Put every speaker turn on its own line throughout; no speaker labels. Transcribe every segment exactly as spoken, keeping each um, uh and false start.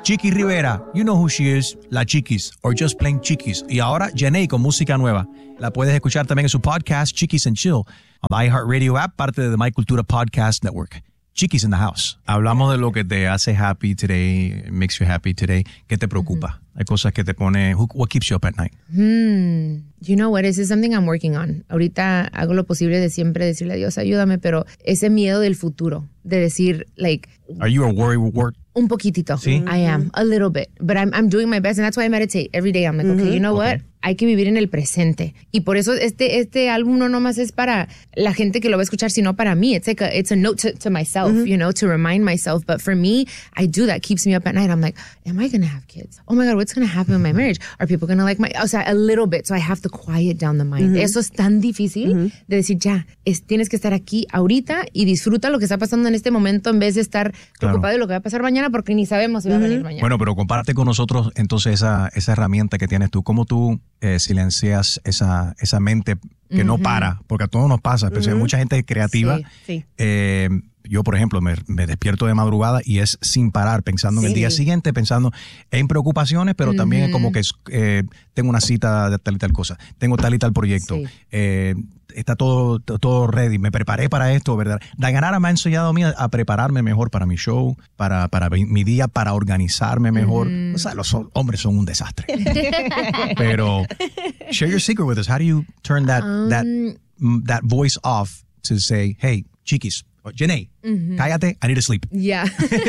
Chiqui Rivera, you know who she is, La Chiquis, or just plain Chiquis. Y ahora Janae con música nueva. La puedes escuchar también en su podcast, Chiquis and Chill, on the iHeartRadio app, parte de The My Cultura Podcast Network. Chiquis in the house. Hablamos de lo que te hace happy today, makes you happy today. ¿Qué te preocupa? Mm-hmm. Hay cosas que te pone, what keeps you up at night?
Hmm. You know what, this is something I'm working on. Ahorita hago lo posible de siempre decirle a Dios, ayúdame, pero ese miedo del futuro, de decir, like...
Are you a worrywart?
Un poquitito.
¿Sí?
I am, a little bit. But I'm, I'm doing my best, and that's why I meditate every day. I'm like, mm-hmm. okay, you know
okay.
what? Hay que vivir en el presente. Y por eso este, este álbum no nomás es para la gente que lo va a escuchar, sino para mí. It's like a, it's a note to, to myself, mm-hmm. you know, to remind myself. But for me, I do that. Keeps me up at night. I'm like, am I going to have kids? Oh my God, what's going to happen in my marriage? Are people going to like my... O sea, a little bit. So I have to quiet down the mind. Mm-hmm. Eso es tan difícil mm-hmm. de decir, ya, es, tienes que estar aquí ahorita y disfruta lo que está pasando en este momento en vez de estar
claro.
preocupado de lo que va a pasar mañana porque ni sabemos si va mm-hmm. a venir mañana.
Bueno, pero comparte con nosotros entonces esa, esa herramienta que tienes tú. ¿Cómo tú eh, silencias esa, esa mente que mm-hmm. no para? Porque a todos nos pasa, pero mm-hmm. hay mucha gente creativa.
Sí, sí.
Eh, yo, por ejemplo, me, me despierto de madrugada y es sin parar, pensando sí. en el día siguiente, pensando en preocupaciones, pero mm-hmm. también es como que eh, tengo una cita de tal y tal cosa, tengo tal y tal proyecto, sí. eh, está todo, todo ready, me preparé para esto, ¿verdad? Dayanara me ha enseñado a mí a, a prepararme mejor para mi show, para, para mi día, para organizarme mejor. Mm-hmm. O sea, los hombres son un desastre. Pero share your secret with us. How do you turn that, um, that, that voice off to say, hey, chiquis, Janae, mm-hmm. cállate, I need to sleep.
Yeah.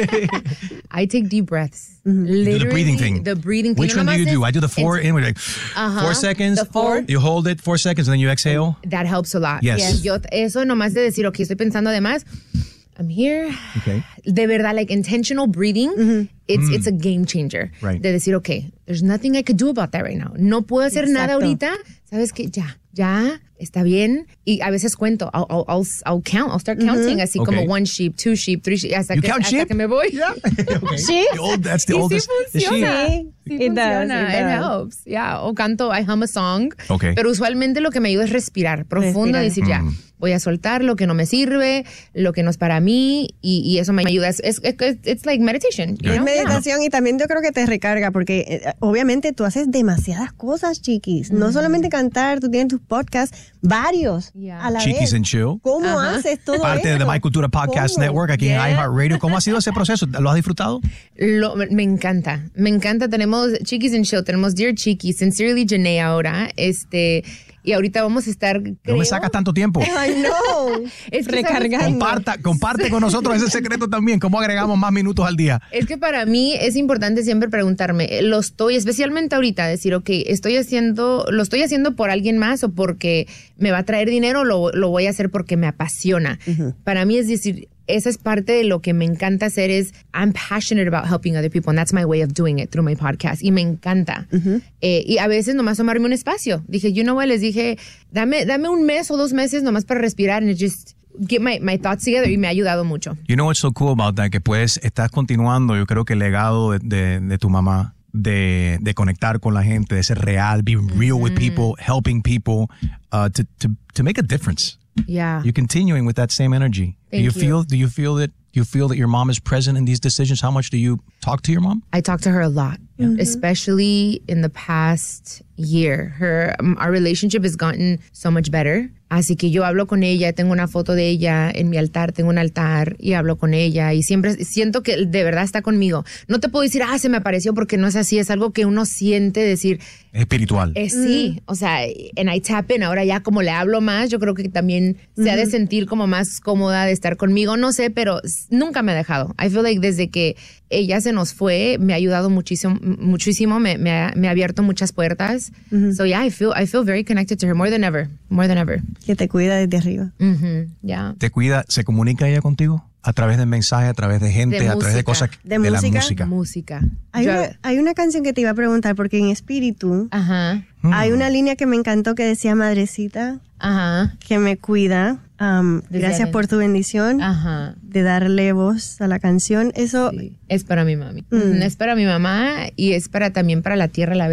I take deep breaths.
Mm-hmm. Literally, the breathing thing.
The breathing thing.
Which one do you do? I do the four, in, like,
uh-huh.
four seconds,
the four.
You hold it, four seconds, and then you exhale.
That helps a lot.
Yes.
yes. Yo, eso nomás de decir, ok, estoy pensando además, I'm here.
Okay.
De verdad, like intentional breathing, mm-hmm. it's, mm. it's a game changer.
Right.
De decir, okay, there's nothing I could do about that right now. No puedo hacer
Exacto.
nada ahorita. ¿Sabes qué? Ya, ya, está bien. Y a veces cuento, I'll, I'll, I'll, I'll count, I'll start counting, mm-hmm. así
okay.
como one sheep, two sheep, three sheep, hasta,
you
que,
count
hasta
sheep?
que me voy.
Yeah. Okay.
¿Sí?
The old, that's the
y
oldest.
Sí funciona.
Sí,
sí
it
funciona.
does, it,
It
does.
helps. Yeah. O canto, I hum a song.
Okay.
Pero usualmente lo que me ayuda es respirar profundo y decir, ya,
mm.
voy a soltar lo que no me sirve, lo que no es para mí, y, y eso me ayuda. Es, es, es it's like meditation. You
Es
know?
meditación
yeah.
y también yo creo que te recarga porque eh, obviamente tú haces demasiadas cosas, chiquis. Mm. No solamente cantar, tú tienes tus podcasts, varios
yeah.
a la
Chiquis
vez.
and Chill.
¿Cómo
uh-huh.
haces todo
Parte
esto?
de The My Cultura Podcast
¿Cómo?
Network aquí
yeah.
en iHeartRadio. ¿Cómo ha sido ese proceso? ¿Lo has disfrutado?
Lo, me encanta, me encanta. Tenemos Chiquis and Chill, tenemos Dear Chiquis, Sincerely Janae ahora, este... Y ahorita vamos a estar, creo...
No me sacas tanto tiempo.
Ay, no.
Es que
recargando.
Comparta, comparte con nosotros ese secreto también. ¿Cómo agregamos más minutos al día?
Es que para mí es importante siempre preguntarme, lo estoy, especialmente ahorita, decir, ok, estoy haciendo, lo estoy haciendo por alguien más o porque me va a traer dinero o lo, lo voy a hacer porque me apasiona. Uh-huh. Para mí es decir... Esa es parte de lo que me encanta hacer es I'm passionate about helping other people and that's my way of doing it through my podcast y me encanta. Uh-huh. Eh, y a veces nomás tomarme un espacio. Dije, you know what, les dije, dame, dame un mes o dos meses nomás para respirar and just get my, my thoughts together y me ha ayudado mucho.
You know what's so cool about that? Que pues estás continuando, yo creo que el legado de, de, de tu mamá. De, de conectar con la gente, de ser real, be real mm-hmm. with people, helping people, uh, to, to, to make a difference.
Yeah.
You're continuing with that same energy.
Thank
do you,
you
feel do you feel that you feel that your mom is present in these decisions? How much do you talk to your mom?
I talk to her a lot, mm-hmm. especially in the past year. Her um, our relationship has gotten so much better. Así que yo hablo con ella, tengo una foto de ella en mi altar, tengo un altar y hablo con ella y siempre siento que de verdad está conmigo. No te puedo decir, ah, se me apareció porque no es así, es algo que uno siente decir.
Espiritual.
Eh, sí, mm. o sea, and I tap in, ahora ya como le hablo más, yo creo que también mm-hmm. se ha de sentir como más cómoda de estar conmigo, no sé, pero nunca me ha dejado. I feel like desde que ella se nos fue, me ha ayudado muchísimo, muchísimo, me, me, ha, me ha abierto muchas puertas. Mm-hmm. So yeah, I feel, I feel very connected to her more than ever, more than ever.
Que te cuida desde arriba.
Mm-hmm. Yeah.
¿Te cuida? ¿Se comunica ella contigo? A través de mensajes, a través de gente,
de
a través de cosas
de,
de
música?
la música.
Música.
Hay,
Yo,
una, hay una canción que te iba a preguntar porque en Espíritu
ajá.
Hmm.
hay una línea que me encantó que decía Madrecita,
ajá.
que me cuida. Um, gracias por tu bendición
ajá.
de darle voz a la canción. Eso
sí. Es para mi mami.
Mm.
Es para mi mamá y es para también para la tierra a la vez.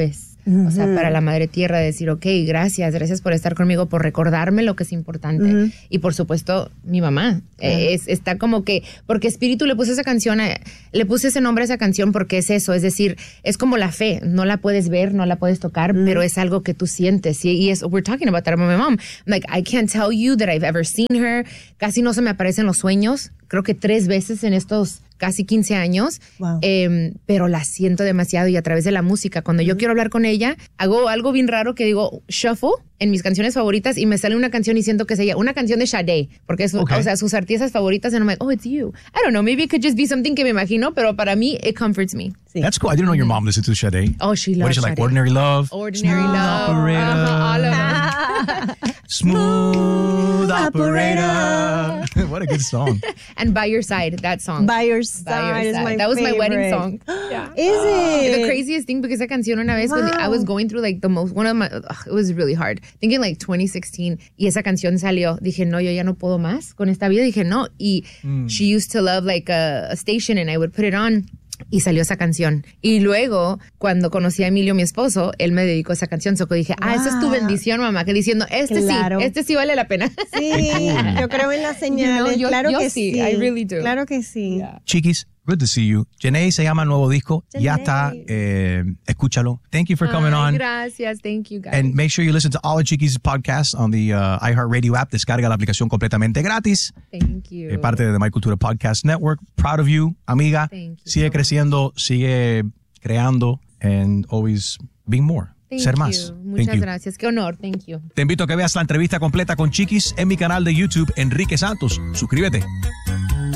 Uh-huh. O sea, para la Madre Tierra, decir, ok, gracias, gracias por estar conmigo, por recordarme lo que es importante. Uh-huh. Y por supuesto, mi mamá. Uh-huh. eh, es, está como que, porque Espíritu le puse esa canción, a, le puse ese nombre a esa canción porque es eso, es decir, es como la fe, no la puedes ver, no la puedes tocar, uh-huh. pero es algo que tú sientes. Y, y es, we're talking about that about my mom. Like, I can't tell you that I've ever seen her. Casi no se me aparecen los sueños. Creo que tres veces en estos casi quince años, wow. eh, pero la siento demasiado y a través de la música. Cuando uh-huh. yo quiero hablar con ella, hago algo bien raro que digo shuffle en mis canciones favoritas y me sale una canción y siento que es ella, una canción de Sade, porque es, okay. o sea, sus artistas favoritas, and I'm like, oh, it's you. I don't know, maybe it could just be something que me imagino, pero para mí, it comforts me.
Sí. That's cool. I didn't know your mom listened to Sade.
Oh, she loves
What is she,
Sade.
like Ordinary Love?
Ordinary
Smooth
Love.
Operator.
Uh-huh, all of them.
Smooth Operator. What a good song.
And By Your Side, that song.
By Your Side,
By Your
is
Side.
my
That was
favorite.
my wedding song. Yeah.
Is it?
The craziest thing, because esa canción una vez, wow. when I was going through like the most, one of my, ugh, it was really hard. Thinking like twenty sixteen, y esa canción salió. Dije, no, yo ya no puedo más con esta vida. Dije, no. Y mm. she used to love like a, a station and I would put it on. Y salió esa canción. Y luego, cuando conocí a Emilio, mi esposo, él me dedicó esa canción. So que dije, ah, wow. esa es tu bendición, mamá. Que diciendo, este claro. sí, este sí vale la pena.
Sí, yo creo en las señales. You know, yo, claro
yo
que
sí,
sí.
I really do.
Claro que sí.
Yeah.
Chiquis, good to see you. Janae se llama Nuevo Disco. Janae. Ya está. Eh, escúchalo. Thank you for coming
Ay,
on.
Gracias. Thank you, guys.
And make sure you listen to all of Chiquis' podcasts on the uh, iHeartRadio app. Descarga la aplicación completamente gratis.
Thank you.
Eh, parte de My Cultura Podcast Network. Proud of you, amiga.
Thank you
sigue
so
creciendo, sigue creando, and always being more.
Thank
Ser
you.
más.
Muchas
Thank you.
gracias. Qué honor. Thank you.
Te invito a que veas la entrevista completa con Chiquis en mi canal de YouTube, Enrique Santos. Suscríbete.